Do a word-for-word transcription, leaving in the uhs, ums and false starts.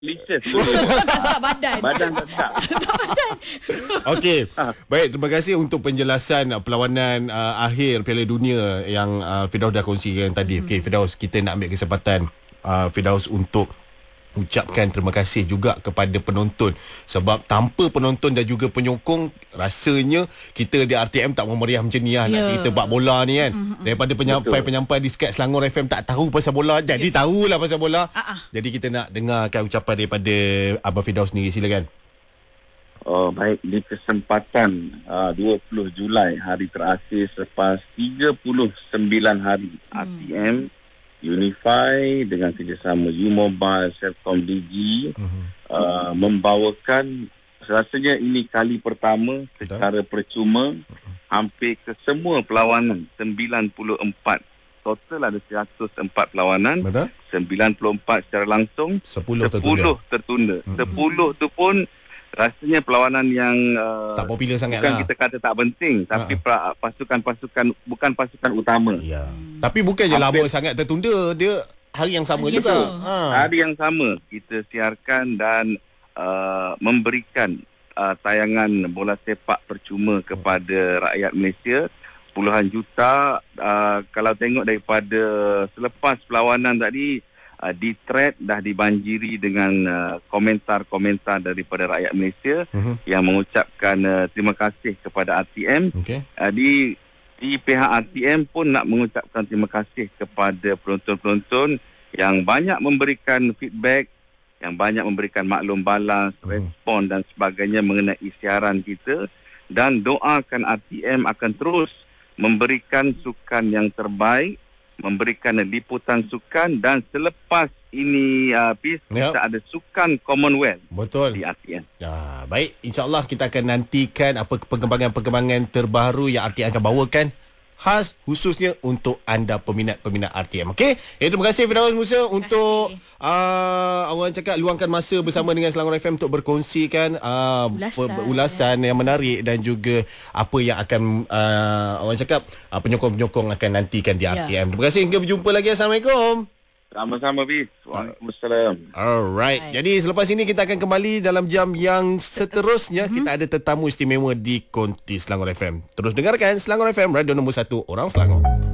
Malaysia. Tak salah badan. Badan tak. Okey. Baik, terima kasih untuk penjelasan uh, perlawanan uh, akhir Piala Dunia yang uh, Firdaus dah kongsikan tadi. Mm-hmm. Okey, Firdaus, kita nak ambil kesempatan uh, Firdaus untuk ucapkan terima kasih juga kepada penonton, sebab tanpa penonton dan juga penyokong, rasanya kita di R T M tak memeriah macam ni lah, yeah. Nak cerita bab bola ni kan. Mm-hmm. Daripada penyampai-penyampai di Skype Selangor F M tak tahu pasal bola, jadi yeah. tahulah pasal bola. Uh-uh. Jadi kita nak dengarkan ucapan daripada Abang Firdaus sendiri, silakan. Oh, baik, di kesempatan uh, dua puluh Julai, hari terakhir selepas tiga puluh sembilan hari, hmm. R T M Unify dengan kerjasama U-Mobile, Celcom D G uh-huh. uh, membawakan, rasanya ini kali pertama secara percuma uh-huh. hampir ke semua perlawanan, sembilan puluh empat total, ada seratus empat perlawanan. Betul? sembilan puluh empat secara langsung, sepuluh tertunda, tertunda. Uh-huh. sepuluh tu pun rasanya perlawanan yang uh, tak popular sangat bukan lah. Kita kata tak penting, tapi uh-huh. pasukan-pasukan, bukan pasukan utama. Ya. Tapi bukan je lama sangat tertunda, dia hari yang sama hari juga. Ha. Hari yang sama kita siarkan dan uh, memberikan uh, tayangan bola sepak percuma kepada rakyat Malaysia. Puluhan juta, uh, kalau tengok daripada selepas perlawanan tadi, Uh, di thread dah dibanjiri dengan uh, komentar-komentar daripada rakyat Malaysia uh-huh. yang mengucapkan uh, terima kasih kepada R T M. Okay. Uh, di di pihak R T M pun nak mengucapkan terima kasih kepada penonton-penonton yang banyak memberikan feedback, yang banyak memberikan maklum balas, uh-huh. respon dan sebagainya mengenai siaran kita, dan doakan R T M akan terus memberikan sukan yang terbaik, memberikan liputan sukan, dan selepas ini uh, Pis, yep. kita ada sukan Commonwealth. Betul. Di R T M. Ya, baik, insya-Allah kita akan nantikan apa perkembangan-perkembangan terbaru yang R T M akan bawakan, khas khususnya untuk anda peminat-peminat R T M. Okey. Eh, terima kasih Firdaus Musa untuk uh, orang cakap luangkan masa bersama dengan Selangor F M untuk berkongsikan uh, ulasan, per- ulasan ya. yang menarik, dan juga apa yang akan uh, orang cakap uh, penyokong-penyokong akan nantikan di R T M. Ya. Terima kasih, hingga berjumpa lagi. Assalamualaikum. Sama-sama, Bis. Waalaikumsalam. Alright. Hai. Jadi selepas ini kita akan kembali dalam jam yang seterusnya. Mm-hmm. Kita ada tetamu istimewa di Konti Selangor F M. Terus dengarkan Selangor F M, radio nombor satu orang Selangor.